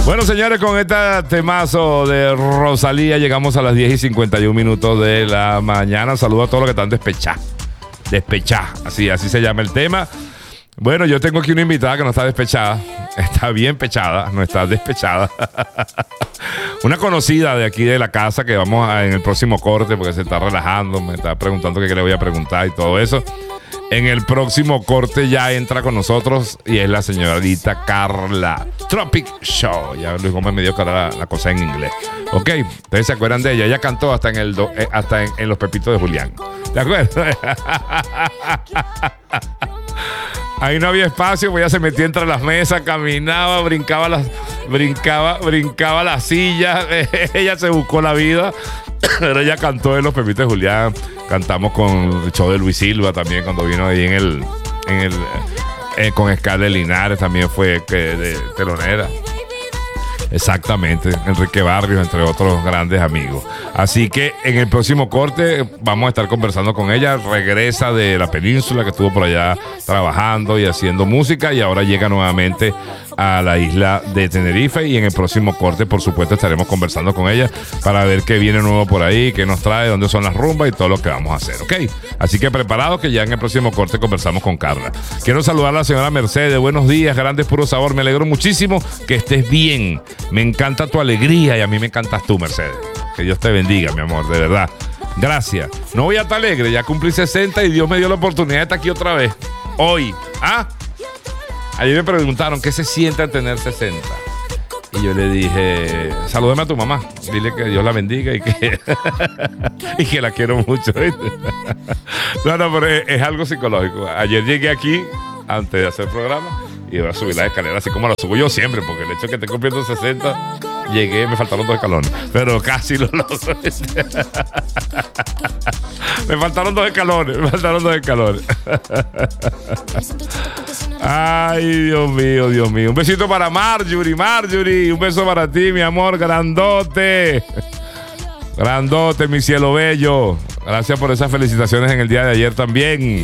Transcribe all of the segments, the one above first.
Bueno, señores, con este temazo de Rosalía llegamos a las 10:51 de la mañana. Saludo a todos los que están despechados. Así se llama el tema. Bueno, yo tengo aquí una invitada que no está despechada. Está bien pechada, no está despechada. Una conocida de aquí de la casa que vamos en el próximo corte porque se está relajando. Me está preguntando qué le voy a preguntar y todo eso. En el próximo corte ya entra con nosotros y es la señorita Carla Tropic Show. Ya Luis Gómez me dio cara la cosa en inglés. Ok, ustedes se acuerdan de ella. Ella cantó hasta en Los Pepitos de Julián. ¿De acuerdo? Ahí no había espacio, pues ella se metía entre las mesas, caminaba, brincaba las sillas. Ella se buscó la vida. Pero ella cantó en Los Pepitos de Julián. Cantamos con el show de Luis Silva también cuando vino ahí con Scarlett Linares también fue de telonera. Exactamente, Enrique Barrios, entre otros grandes amigos. Así que en el próximo corte vamos a estar conversando con ella. Regresa de la península, que estuvo por allá trabajando y haciendo música, y ahora llega nuevamente a la isla de Tenerife. Y en el próximo corte, por supuesto, estaremos conversando con ella para ver qué viene nuevo por ahí, qué nos trae, dónde son las rumbas y todo lo que vamos a hacer, ¿ok? Así que preparados, que ya en el próximo corte conversamos con Carla. Quiero saludar a la señora Mercedes. Buenos días, grandes puro sabor. Me alegro muchísimo que estés bien. Me encanta tu alegría y a mí me encantas tú, Mercedes. Que Dios te bendiga, mi amor, de verdad. Gracias. No voy a estar alegre, ya cumplí 60 y Dios me dio la oportunidad de estar aquí otra vez. Hoy. Ayer me preguntaron qué se siente al tener 60. Y yo le dije, salúdame a tu mamá. Dile que Dios la bendiga y que la quiero mucho. No, pero es algo psicológico. Ayer llegué aquí, antes de hacer programa, y iba a subir las escaleras así como las subo yo siempre, porque el hecho de que esté cumpliendo 60, llegué, me faltaron 2 escalones, pero casi lo logro. Me faltaron 2 escalones. Ay, Dios mío. Un besito para Marjorie, un beso para ti, mi amor, grandote, mi cielo bello. Gracias por esas felicitaciones en el día de ayer también.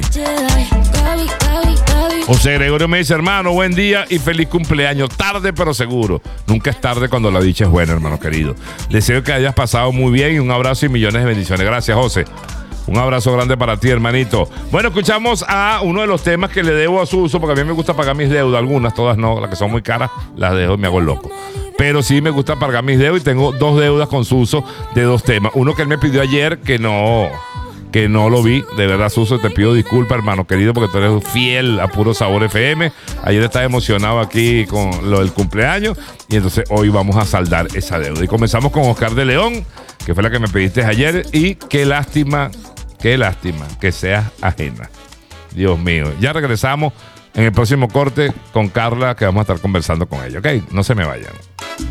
José Gregorio me dice, hermano, buen día y feliz cumpleaños. Tarde pero seguro. Nunca es tarde cuando la dicha es buena, hermano querido. Deseo que hayas pasado muy bien y un abrazo y millones de bendiciones. Gracias, José. Un abrazo grande para ti, hermanito. Bueno, escuchamos a uno de los temas que le debo a Suso, porque a mí me gusta pagar mis deudas. Algunas, todas no. Las que son muy caras, las dejo y me hago el loco. Pero sí me gusta pagar mis deudas y tengo 2 deudas con Suso de 2 temas. Uno que él me pidió ayer que no lo vi. De verdad, Suso, te pido disculpas, hermano querido, porque tú eres fiel a Puro Sabor FM. Ayer estaba emocionado aquí con lo del cumpleaños y entonces hoy vamos a saldar esa deuda. Y comenzamos con Oscar de León, que fue la que me pediste ayer, y qué lástima que seas ajena. Dios mío. Ya regresamos en el próximo corte con Carla, que vamos a estar conversando con ella, ¿ok? No se me vayan.